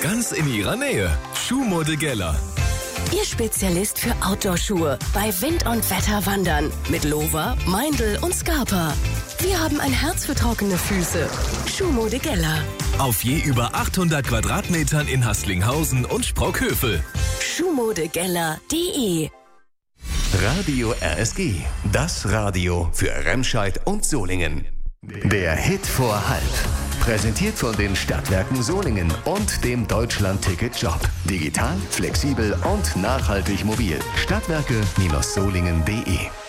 ganz in Ihrer Nähe. Schuhmode Geller. Ihr Spezialist für Outdoor-Schuhe bei Wind und Wetter wandern mit Lova, Meindl und Scarpa. Wir haben ein Herz für trockene Füße. Schuhmode Geller. Auf je über 800 Quadratmetern in Haßlinghausen und Sprockhövel. Schuhmodegeller.de. Radio RSG, das Radio für Remscheid und Solingen. Der Hit vor halb. Präsentiert von den Stadtwerken Solingen und dem Deutschland-Ticket-Job. Digital, flexibel und nachhaltig mobil. Stadtwerke-solingen.de